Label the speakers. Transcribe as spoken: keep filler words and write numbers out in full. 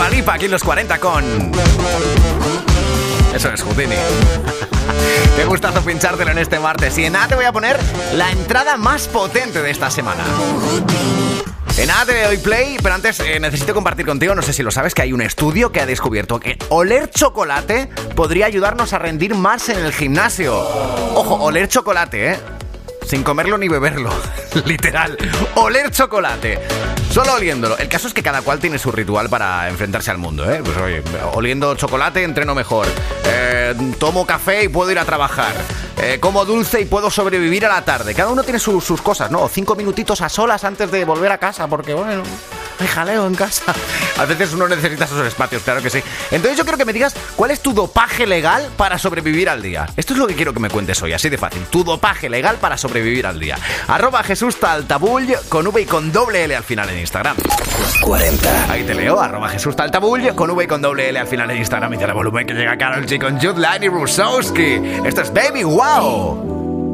Speaker 1: Dua Lipa aquí en los cuarenta con... Eso es Houdini. Qué gustazo pinchártelo en este martes. Y en nada te voy a poner la entrada más potente de esta semana. En nada te doy play, pero antes eh, necesito compartir contigo, no sé si lo sabes, que hay un estudio que ha descubierto que oler chocolate podría ayudarnos a rendir más en el gimnasio. Ojo, oler chocolate, ¿eh? Sin comerlo ni beberlo. Literal. Oler chocolate. Solo oliéndolo. El caso es que cada cual tiene su ritual para enfrentarse al mundo, ¿eh? Pues oye, oliendo chocolate entreno mejor. Eh, tomo café y puedo ir a trabajar. Eh, como dulce y puedo sobrevivir a la tarde. Cada uno tiene su, sus cosas, ¿no? Cinco minutitos a solas antes de volver a casa, porque bueno, hay jaleo en casa. A veces uno necesita esos espacios, claro que sí. Entonces yo quiero que me digas cuál es tu dopaje legal para sobrevivir al día. Esto es lo que quiero que me cuentes hoy, así de fácil. Tu dopaje legal para sobrevivir al día. Arroba Jesús Taltabull con V y con doble L al final en Instagram. cuarenta. Ahí te leo, arroba Jesús Taltabull con V y con doble L al final en Instagram. Y te da volumen que llega Karol G con Jude Line y Rusowski. Esto es Baby Wow.